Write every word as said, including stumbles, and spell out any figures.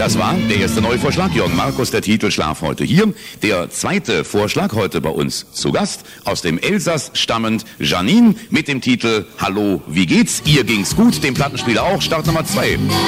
Das war der erste neue Vorschlag. Jürgen Markus, der Titel Schlaf heute hier. Der zweite Vorschlag heute bei uns zu Gast. Aus dem Elsass stammend Janine mit dem Titel Hallo, wie geht's? Ihr ging's gut, dem Plattenspieler auch. Start Nummer zwei.